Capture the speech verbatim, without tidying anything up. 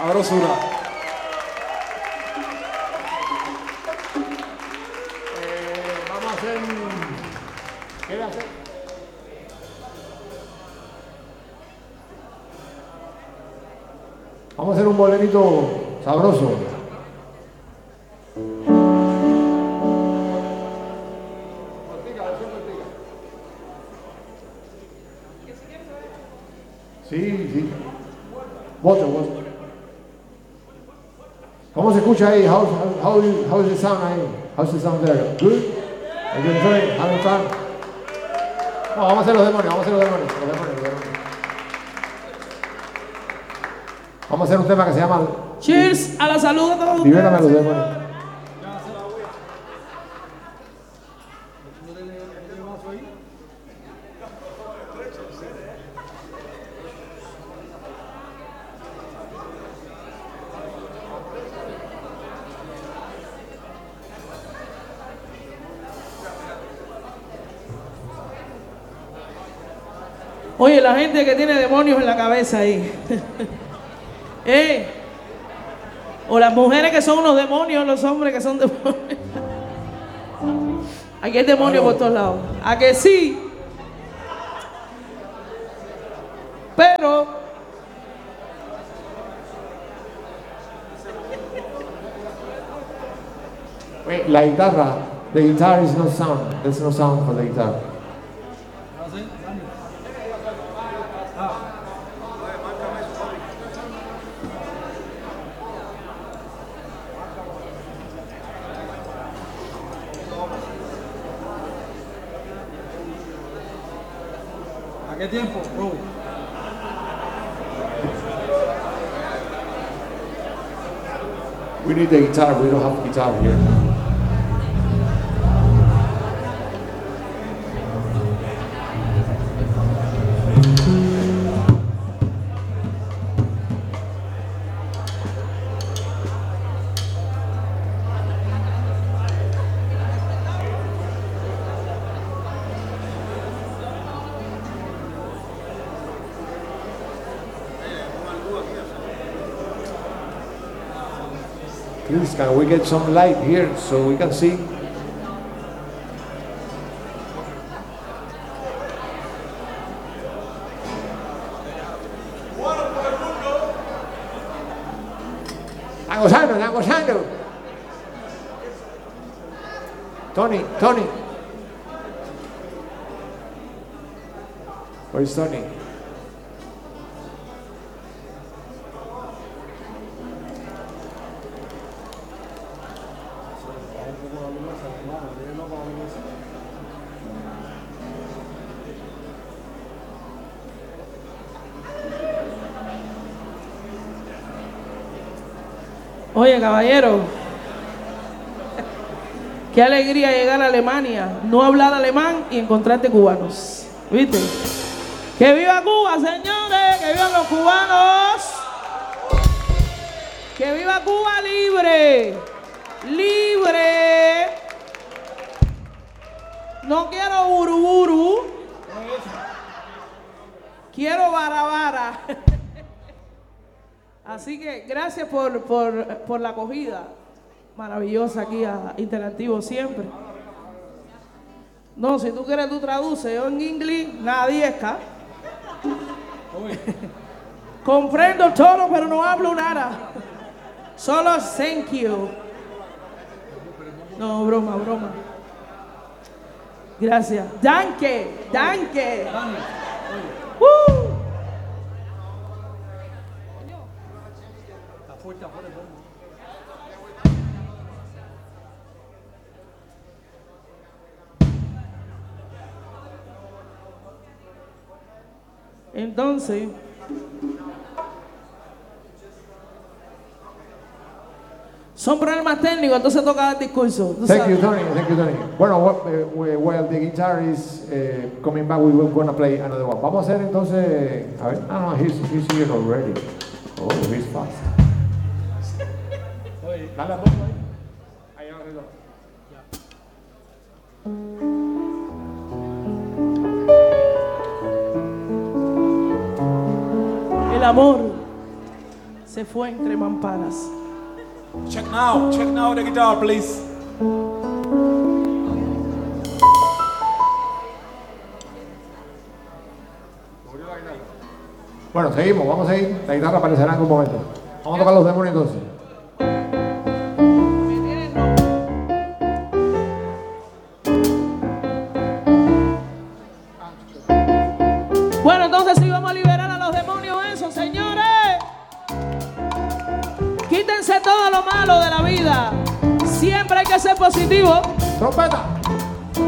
Sabrosura. Eh, vamos a hacer. ¿Qué voy a hacer? Vamos a hacer un bolerito sabroso. Sí, sí. Water, water. ¿Cómo se escucha ahí? How, how, how is the sound ahí? How's the sound there? Good? Are you enjoying? Having fun? No, vamos a hacer los demonios, vamos a hacer los demonios, los demonios, los demonios. Vamos a hacer un tema que se llama Cheers a la salud de todos. Libérame a los demonios. Oye, la gente que tiene demonios en la cabeza ahí. eh, o las mujeres que son unos demonios, los hombres que son demonios. Aquí hay demonios por todos lados. ¿A que sí? Pero Wait, la guitarra, the guitar is no sound. There's no sound for the guitar. ¿A qué tiempo, bro? We need the guitar, we don't have guitar here. Please, can we get some light here so we can see? Están gozando, están gozando. Tony, Tony. Where's Tony? Oye, caballero, qué alegría llegar a Alemania, no hablar alemán y encontrarte cubanos. ¿Viste? ¡Que viva Cuba, señores! ¡Que vivan los cubanos! ¡Que viva Cuba libre! ¡Libre! No quiero buruburu. Quiero barabara. Así que gracias por, por, por la acogida maravillosa aquí a Interactivo siempre. No, si tú quieres tú traduces, yo en inglés nadie está. Comprendo todo, pero no hablo nada. Solo thank you. No, broma, broma. Gracias. Danke, danke. Uh. Entonces, son problemas técnicos, entonces toca dar discurso. Thank you, Tony. Thank you, Tony. Bueno, uh, while the guitar is uh, coming back, we will gonna play another one. Vamos a hacer entonces, a ver, ah, no, he's, he's here already. Oh, he's fast. Dale a poco ahí. Ahí arriba. El amor se fue entre mamparas. Check now, check now the guitar, please. Bueno, seguimos, vamos a seguir. La guitarra aparecerá en algún momento. Vamos a tocar los demonios entonces. Bueno, entonces sí vamos a liberar a los demonios esos, señores. Quítense todo lo malo de la vida. Siempre hay que ser positivo. ¡Trompeta!